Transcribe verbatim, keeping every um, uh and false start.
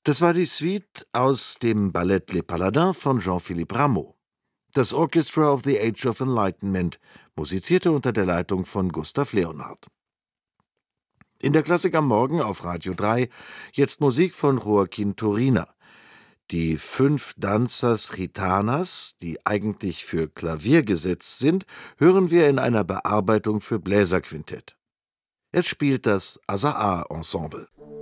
Das war die Suite aus dem Ballett Les Paladins von Jean-Philippe Rameau. Das Orchestra of the Age of Enlightenment musizierte unter der Leitung von Gustav Leonhardt. In der Klassik am Morgen auf Radio drei jetzt Musik von Joaquín Turina. Die fünf Danzas Gitanas, die eigentlich für Klavier gesetzt sind, hören wir in einer Bearbeitung für Bläserquintett. Es spielt das Azahar-Ensemble.